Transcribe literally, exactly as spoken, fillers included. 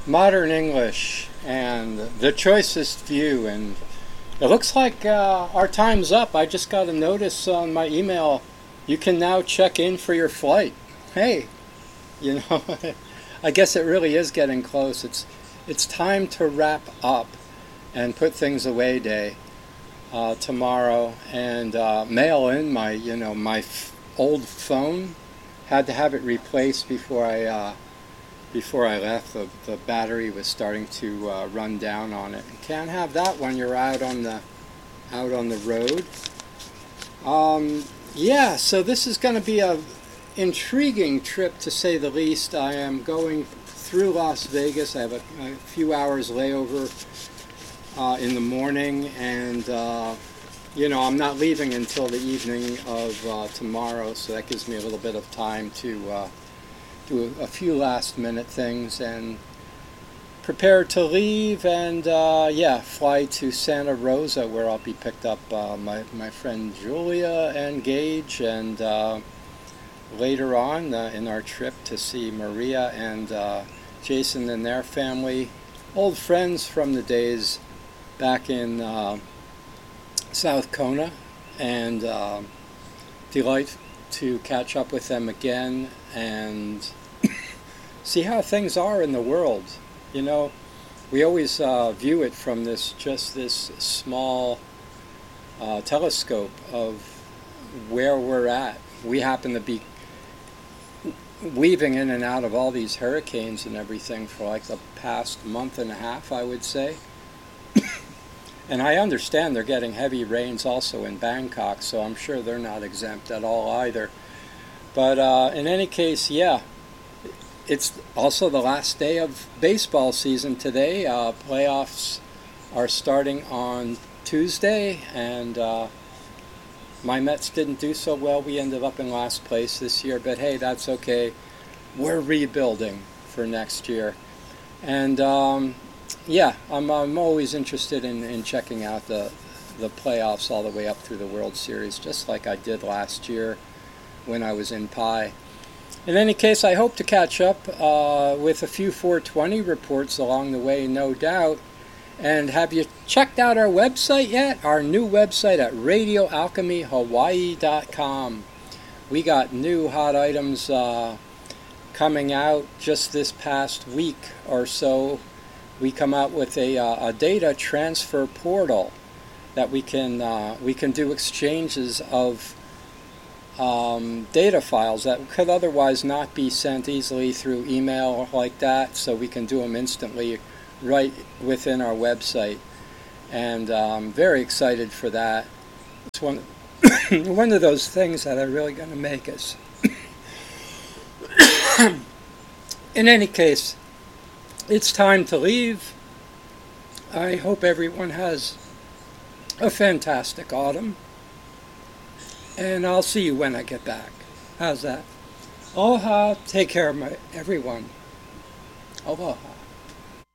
Modern English and the choicest view. And it looks like uh, our time's up. I just got a notice on my email. You can now check in for your flight. Hey, you know, I guess it really is getting close. It's it's time to wrap up and put things away day uh, tomorrow, and uh, mail in my you know my f- old phone. Had to have it replaced before I uh, before I left. The the battery was starting to uh, run down on it. You can't have that when you're out on the out on the road. Um, yeah, so this is going to be a intriguing trip to say the least. I am going through Las Vegas. I have a, a few hours layover uh, in the morning, and uh, you know I'm not leaving until the evening of uh, tomorrow, so that gives me a little bit of time to uh, do a, a few last minute things and prepare to leave, and uh, yeah, fly to Santa Rosa, where I'll be picked up uh, my my friend Julia and Gage, and uh, later on uh, in our trip to see Maria and uh, Jason and their family, old friends from the days back in uh, South Kona, and uh, delight to catch up with them again and see how things are in the world. You know, we always uh, view it from this just this small uh, telescope of where we're at. We happen to be weaving in and out of all these hurricanes and everything for like the past month and a half, I would say. And I understand they're getting heavy rains also in Bangkok, so I'm sure they're not exempt at all either. But uh, in any case, yeah, it's also the last day of baseball season today. Uh, playoffs are starting on Tuesday, and uh, my Mets didn't do so well. We ended up in last place this year, but hey, that's okay. We're rebuilding for next year. And um, yeah, I'm I'm always interested in, in checking out the the playoffs all the way up through the World Series, just like I did last year when I was in Pi. In any case, I hope to catch up uh, with a few four twenty reports along the way, no doubt. And have you checked out our website yet? Our new website at radio alchemy hawaii dot com. We got new hot items uh, coming out just this past week or so. We come out with a, uh, a data transfer portal that we can uh, we can do exchanges of um, data files that could otherwise not be sent easily through email like that. So we can do them instantly right within our website, and I'm um, very excited for that. It's one one of those things that are really going to make us. In any case, it's time to leave. I hope everyone has a fantastic autumn, and I'll see you when I get back. How's that? Aloha. Take care, my everyone. Aloha.